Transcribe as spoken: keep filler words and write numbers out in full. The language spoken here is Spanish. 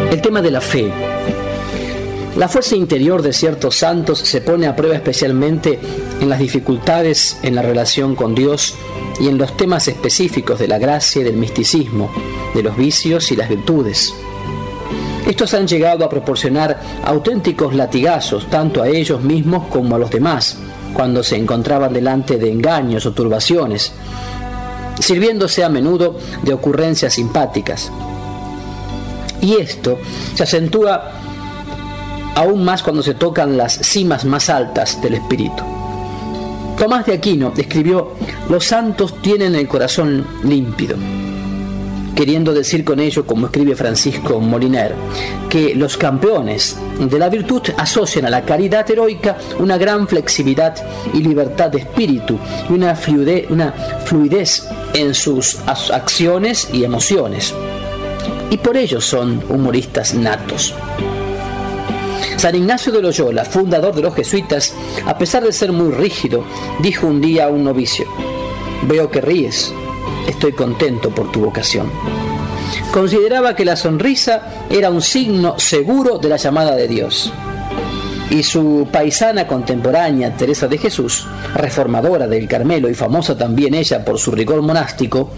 El tema de la fe. La fuerza interior de ciertos santos se pone a prueba especialmente en las dificultades en la relación con Dios y en los temas específicos de la gracia y del misticismo, de los vicios y las virtudes. Estos han llegado a proporcionar auténticos latigazos tanto a ellos mismos como a los demás, cuando se encontraban delante de engaños o turbaciones, sirviéndose a menudo de ocurrencias simpáticas. Y esto se acentúa aún más cuando se tocan las cimas más altas del espíritu. Tomás de Aquino escribió: los santos tienen el corazón límpido, queriendo decir con ello, como escribe Francisco Moliner, que los campeones de la virtud asocian a la caridad heroica una gran flexibilidad y libertad de espíritu y una fluidez, una fluidez en sus acciones y emociones, y por ello son humoristas natos. San Ignacio de Loyola, fundador de los jesuitas, a pesar de ser muy rígido, dijo un día a un novicio: veo que ríes, estoy contento por tu vocación. Consideraba que la sonrisa era un signo seguro de la llamada de Dios. Y su paisana contemporánea, Teresa de Jesús, reformadora del Carmelo y famosa también ella por su rigor monástico,